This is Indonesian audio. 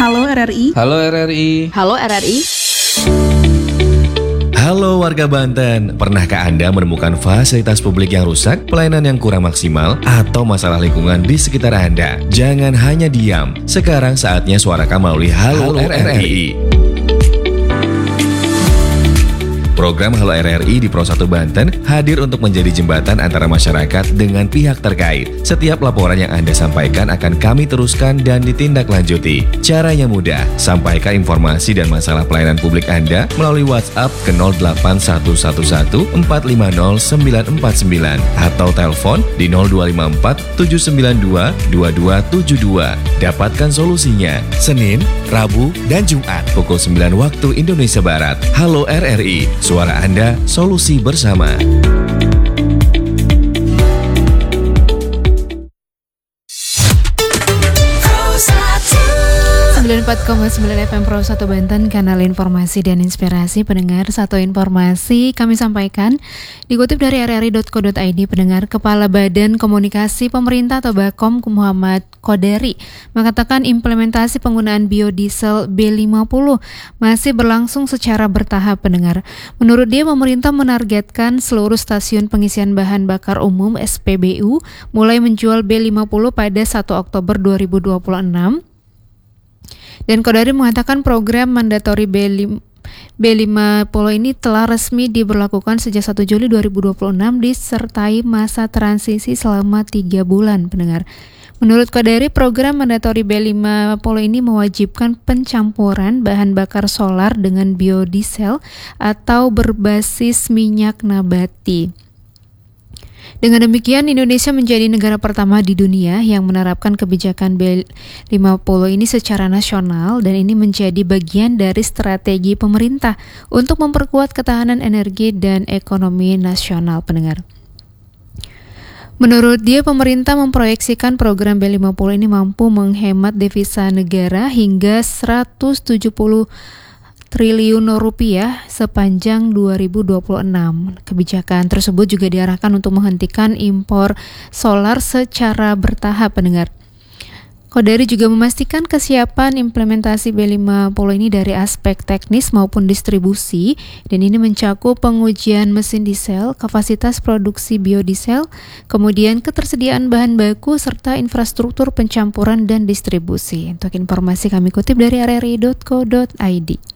Halo RRI. Halo RRI. Halo RRI. Halo warga Banten, pernahkah Anda menemukan fasilitas publik yang rusak, pelayanan yang kurang maksimal, atau masalah lingkungan di sekitar Anda? Jangan hanya diam, sekarang saatnya suarakan melalui Halo RRI. Program Halo RRI di Pro 1 Banten hadir untuk menjadi jembatan antara masyarakat dengan pihak terkait. Setiap laporan yang Anda sampaikan akan kami teruskan dan ditindaklanjuti. Caranya mudah, sampaikan informasi dan masalah pelayanan publik Anda melalui WhatsApp ke 08111 450 949 atau telepon di 0254 792 2272. Dapatkan solusinya Senin, Rabu, dan Jumat pukul 9 waktu Indonesia Barat. Halo RRI. Suara Anda, solusi bersama. 94,9 FM Pro 1 Banten, kanal informasi dan inspirasi. Pendengar, satu informasi kami sampaikan dikutip dari rri.co.id. Pendengar, Kepala Badan Komunikasi Pemerintah atau Bakom Muhammad Qodari mengatakan implementasi penggunaan biodiesel B50 masih berlangsung secara bertahap. Pendengar, menurut dia pemerintah menargetkan seluruh stasiun pengisian bahan bakar umum SPBU mulai menjual B50 pada 1 Oktober 2026. Dan Qodari mengatakan program mandatori B50 ini telah resmi diberlakukan sejak 1 Juli 2026 disertai masa transisi selama 3 bulan. Pendengar, menurut Qodari, program mandatori B50 ini mewajibkan pencampuran bahan bakar solar dengan biodiesel atau berbasis minyak nabati. Dengan demikian, Indonesia menjadi negara pertama di dunia yang menerapkan kebijakan B50 ini secara nasional, dan ini menjadi bagian dari strategi pemerintah untuk memperkuat ketahanan energi dan ekonomi nasional. Pendengar, menurut dia, pemerintah memproyeksikan program B50 ini mampu menghemat devisa negara hingga 170 triliun rupiah sepanjang 2026. Kebijakan tersebut juga diarahkan untuk menghentikan impor solar secara bertahap. Pendengar, Qodari juga memastikan kesiapan implementasi B50 ini dari aspek teknis maupun distribusi, dan ini mencakup pengujian mesin diesel, kapasitas produksi biodiesel, kemudian ketersediaan bahan baku, serta infrastruktur pencampuran dan distribusi. Untuk informasi kami kutip dari rri.co.id.